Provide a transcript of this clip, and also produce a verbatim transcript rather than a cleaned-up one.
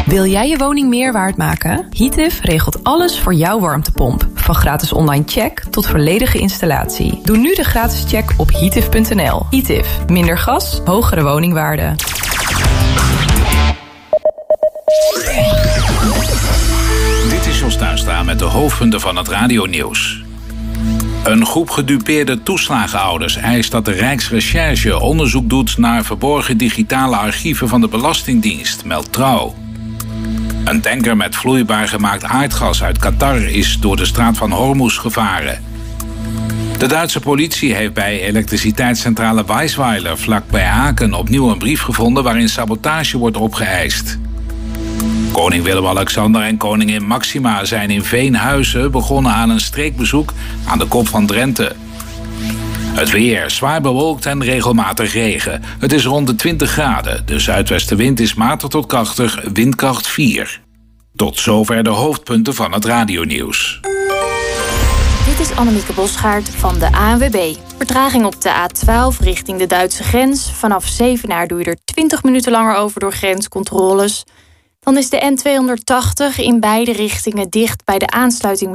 Wil jij je woning meer waard maken? Heatif regelt alles voor jouw warmtepomp. Van gratis online check tot volledige installatie. Doe nu de gratis check op heatif punt n l. Heatif. Minder gas, hogere woningwaarde. Dit is Jos Tuinstra met de hoofdpunten van het radionieuws. Een groep gedupeerde toeslagenouders eist dat de Rijksrecherche onderzoek doet naar verborgen digitale archieven van de Belastingdienst, meldt Trouw. Een tanker met vloeibaar gemaakt aardgas uit Qatar is door de straat van Hormuz gevaren. De Duitse politie heeft bij elektriciteitscentrale Weisweiler vlakbij Aken opnieuw een brief gevonden waarin sabotage wordt opgeëist. Koning Willem-Alexander en koningin Maxima zijn in Veenhuizen begonnen aan een streekbezoek aan de kop van Drenthe. Het weer, zwaar bewolkt en regelmatig regen. Het is rond de twintig graden. De zuidwestenwind is matig tot krachtig, windkracht vier. Tot zover de hoofdpunten van het radionieuws. Dit is Annemieke Bosgaard van de A N W B. Vertraging op de A twaalf richting de Duitse grens. Vanaf Zevenaar doe je er twintig minuten langer over door grenscontroles. Dan is de N tweehonderdtachtig in beide richtingen dicht bij de aansluiting